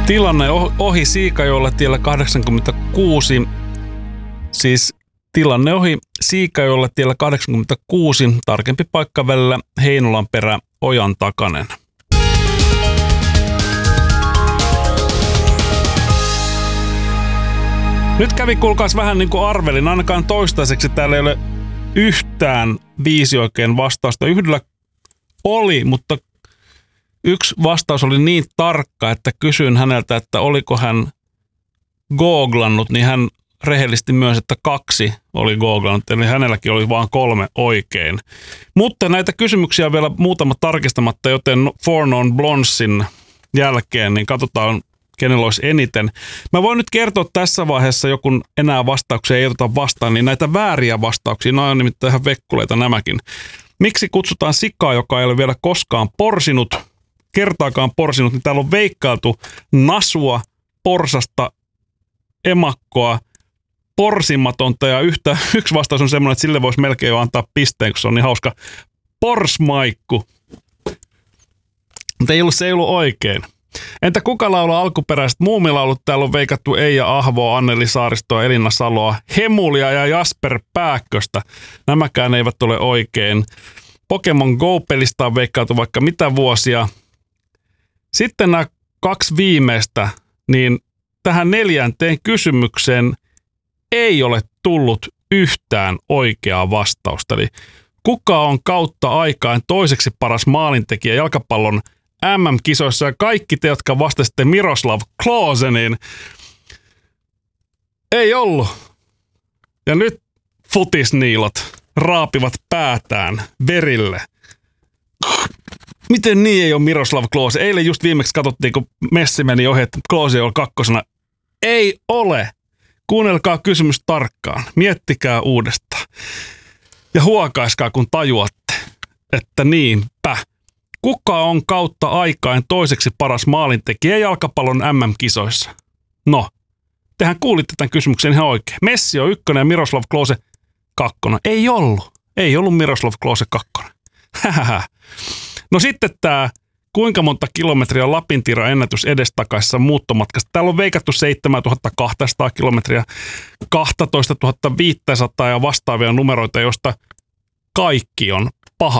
Tilanne ohi Siikajoella tiellä 86. Siis tilanne ohi Siikajoella tiellä 86. Tarkempi paikka välillä Heinolanperä Ojan Takanen. Nyt kävi kuulkaas vähän niin kuin arvelin. Ainakaan toistaiseksi täällä ei ole yhtään 5 oikein vastausta. Yhdellä oli, mutta yksi vastaus oli niin tarkka, että kysyin häneltä, että oliko hän googlannut, niin hän rehellisesti myös, että 2 oli googlannut, eli hänelläkin oli vain 3 oikein. Mutta näitä kysymyksiä on vielä muutama tarkistamatta, joten Four Non Blondesin jälkeen, niin katsotaan, kenellä olisi eniten. Mä voin nyt kertoa tässä vaiheessa, joku enää vastauksia ei oteta vastaan, niin näitä vääriä vastauksia, nämä on nimittäin ihan vekkuleita nämäkin. Miksi kutsutaan sikaa, joka ei ole vielä koskaan kertaakaan porsinut, niin täällä on veikkailtu nasua, porsasta, emakkoa, porsimatonta ja yksi vastaus on semmoinen, että sille voisi melkein jo antaa pisteen, kun se on niin hauska. Porsmaikku. Mutta se ei ollut oikein. Entä kuka laulaa alkuperäiset muumilaulut? Täällä on veikattu Eija Ahvoa, Anneli Saaristoa, Elina Saloa, Hemulia ja Jasper Pääkköstä. Nämäkään eivät ole oikein. Pokemon Go-pelistä on veikkailtu vaikka mitä vuosia. Sitten nämä 2 viimeistä, niin tähän 4. kysymykseen ei ole tullut yhtään oikeaa vastausta. Eli kuka on kautta aikaan toiseksi paras maalintekijä jalkapallon MM-kisoissa, ja kaikki te, jotka vastasitte Miroslav Klose, niin ei ollut. Ja nyt futisniilot raapivat päätään verille. Miten niin ei ole Miroslav Klose? Eilen just viimeksi katsottiin, kun Messi meni ohi, että Klose on 2. Ei ole. Kuunnelkaa kysymys tarkkaan. Miettikää uudestaan. Ja huokaiskaa, kun tajuatte, että niinpä. Kuka on kautta aikaan toiseksi paras maalintekijä jalkapallon MM-kisoissa? No, tehän kuulitte tämän kysymyksen ihan oikein. Messi on 1 ja Miroslav Klose 2. Ei ollut. Ei ollut Miroslav Klose 2. No sitten tämä, kuinka monta kilometriä on Lapintiran ennätys edestakaisessa muuttomatkassa. Täällä on veikattu 7200 kilometriä, 12 500 ja vastaavia numeroita, joista kaikki on